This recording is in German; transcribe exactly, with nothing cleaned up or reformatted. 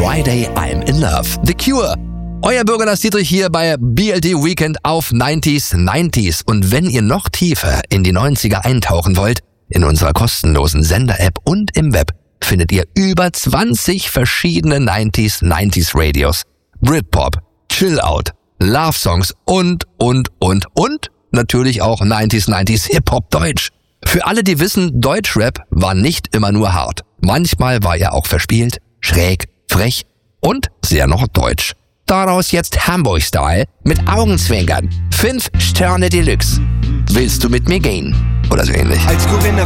Friday I'm in Love. The Cure. Euer Bürger Lars Dietrich hier bei B L D Weekend auf neunzig neunzig. Und wenn ihr noch tiefer in die neunziger eintauchen wollt, in unserer kostenlosen Sender-App und im Web findet ihr über zwanzig verschiedene neunzig neunzig Radios. Britpop, Chill-Out, Love-Songs und, und, und, und natürlich auch neunzig neunzig Hip-Hop Deutsch. Für alle, die wissen, Deutschrap war nicht immer nur hart. Manchmal war er auch verspielt, schräg, frech und sehr norddeutsch. Daraus jetzt Hamburg-Style mit Augenzwinkern. Fünf Sterne Deluxe. Willst du mit mir gehen? Oder so ähnlich. Als Corinna